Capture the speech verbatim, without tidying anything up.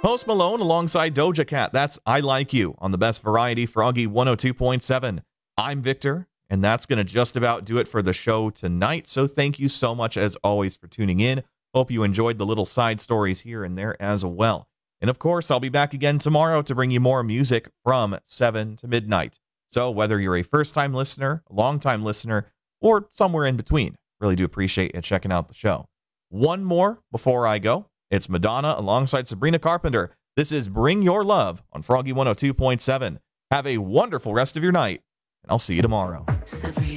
Post Malone alongside Doja Cat. That's I Like You on the Best Variety Froggy one oh two point seven. I'm Victor, and that's going to just about do it for the show tonight. So thank you so much, as always, for tuning in. Hope you enjoyed the little side stories here and there as well. And of course, I'll be back again tomorrow to bring you more music from seven to midnight. So whether you're a first-time listener, a long-time listener, or somewhere in between, really do appreciate you checking out the show. One more before I go. It's Madonna alongside Sabrina Carpenter. This is Bring Your Love on Froggy one oh two point seven. Have a wonderful rest of your night, and I'll see you tomorrow. Sabrina.